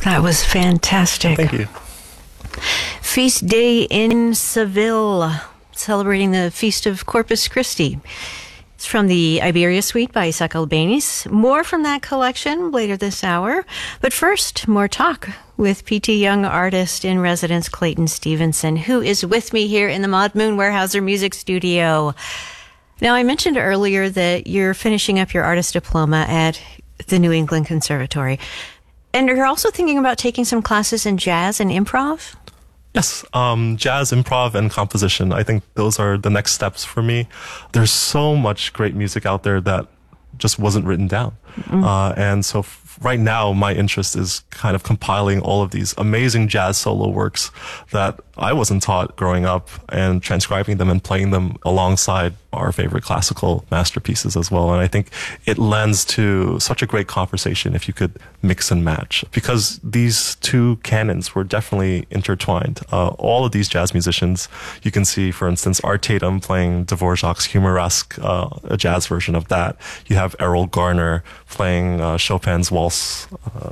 That was fantastic. Thank you. Feast Day in Seville, celebrating the Feast of Corpus Christi. It's from the Iberia Suite by Isaac Albéniz. More from that collection later this hour. But first, more talk with P.T. Young artist in residence Clayton Stevenson, who is with me here in the Maud Moon Weyerhaeuser Music Studio. Now, I mentioned earlier that you're finishing up your artist diploma at the New England Conservatory. And you're also thinking about taking some classes in jazz and improv? Yes, jazz, improv, and composition. I think those are the next steps for me. There's so much great music out there that just wasn't written down. And so right now, my interest is kind of compiling all of these amazing jazz solo works that I wasn't taught growing up and transcribing them and playing them alongside our favorite classical masterpieces as well. And I think it lends to such a great conversation if you could mix and match, because these two canons were definitely intertwined. All of these jazz musicians, you can see, for instance, Art Tatum playing Dvorak's Humoresque, a jazz version of that. You have Errol Garner playing Chopin's Waltz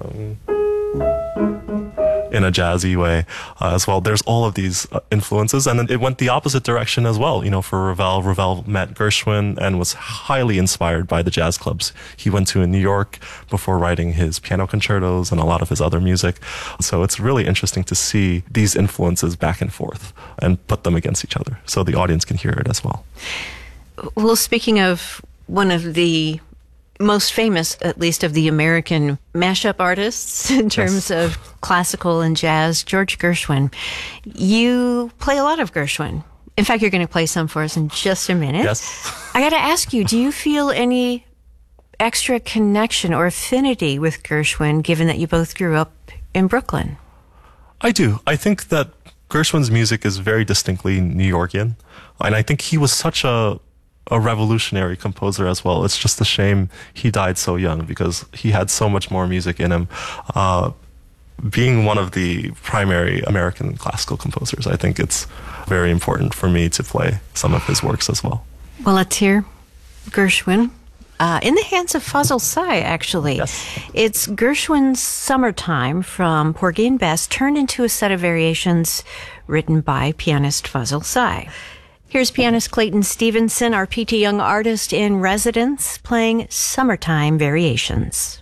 in a jazzy way as well. There's all of these influences, and then it went the opposite direction as well. You know, for Ravel, Ravel met Gershwin and was highly inspired by the jazz clubs he went to in New York before writing his piano concertos and a lot of his other music. So it's really interesting to see these influences back and forth and put them against each other so the audience can hear it as well. Well, speaking of one of the most famous, at least of the American mashup artists in terms of classical and jazz, George Gershwin. You play a lot of Gershwin. In fact, you're going to play some for us in just a minute. Yes. I got to ask you, do you feel any extra connection or affinity with Gershwin, given that you both grew up in Brooklyn? I do. I think that Gershwin's music is very distinctly New Yorkian. And I think he was such a revolutionary composer as well. It's just a shame he died so young, because he had so much more music in him. Being one of the primary American classical composers, I think it's very important for me to play some of his works as well. Well, let's hear Gershwin. In the hands of Fazl Say, actually. Yes. It's Gershwin's Summertime from Porgy and Bess turned into a set of variations written by pianist Fazl Say. Here's pianist Clayton Stevenson, our P.T. Young artist in residence, playing Summertime Variations.